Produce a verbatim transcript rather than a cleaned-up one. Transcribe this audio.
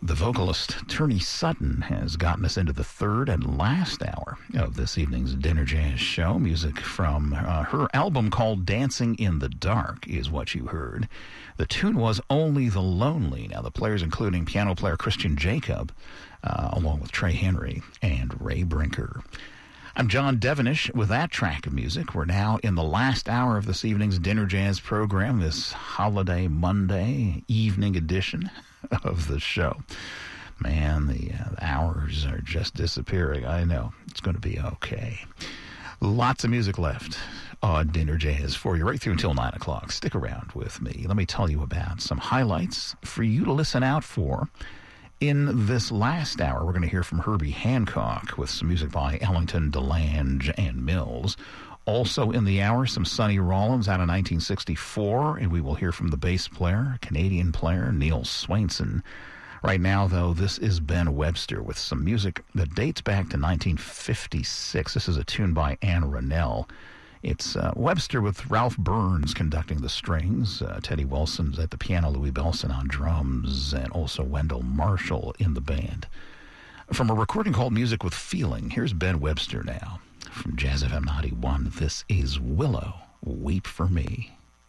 The vocalist Turney Sutton has gotten us into the third and last hour of this evening's Dinner Jazz show. Music from uh, her album called Dancing in the Dark is what you heard. The tune was Only the Lonely. Now, the players including piano player Christian Jacob, uh, along with Trey Henry and Ray Brinker. I'm John Devenish with that track of music. We're now in the last hour of this evening's Dinner Jazz program, this holiday Monday evening edition of the show. Man, the, uh, the hours are just disappearing. I know. It's going to be okay. Lots of music left on Dinner Jazz for you right through until nine o'clock. Stick around with me. Let me tell you about some highlights for you to listen out for. In this last hour, we're going to hear from Herbie Hancock with some music by Ellington, DeLange, and Mills. Also in the hour, some Sonny Rollins out of nineteen sixty-four, and we will hear from the bass player, Canadian player, Neil Swainson. Right now, though, this is Ben Webster with some music that dates back to nineteen fifty-six. This is a tune by Ann Rennell. It's uh, Webster with Ralph Burns conducting the strings, uh, Teddy Wilson's at the piano, Louis Bellson on drums, and also Wendell Marshall in the band. From a recording called Music with Feeling, here's Ben Webster now. From Jazz F M ninety-one, this is Willow, Weep for Me.